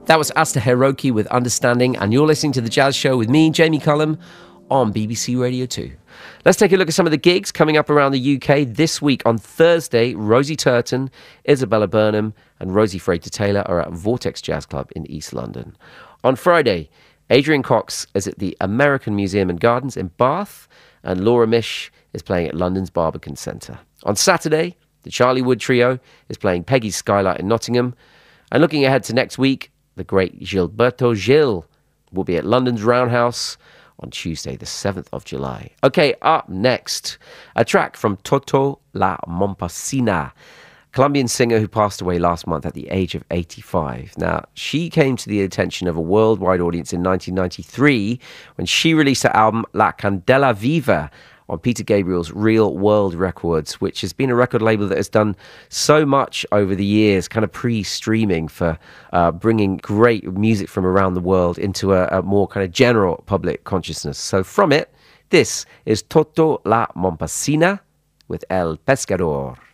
That was Asta Hiroki with Understanding, and you're listening to The Jazz Show with me, Jamie Cullum, on BBC Radio 2. Let's take a look at some of the gigs coming up around the UK this week. On Thursday, Rosie Turton, Isabella Burnham and Rosie Frater-Taylor are at Vortex Jazz Club in East London. On Friday, Adrian Cox is at the American Museum and Gardens in Bath, and Laura Mish is playing at London's Barbican Centre. On Saturday, the Charlie Wood Trio is playing Peggy's Skylight in Nottingham. And looking ahead to next week, the great Gilberto Gil will be at London's Roundhouse on Tuesday, the 7th of July. Okay, up next, a track from Toto La Momposina, Colombian singer who passed away last month at the age of 85. Now, she came to the attention of a worldwide audience in 1993 when she released her album La Candela Viva on Peter Gabriel's Real World Records, which has been a record label that has done so much over the years, kind of pre-streaming for bringing great music from around the world into a more kind of general public consciousness. So from it, this is Toto La Momposina with El Pescador.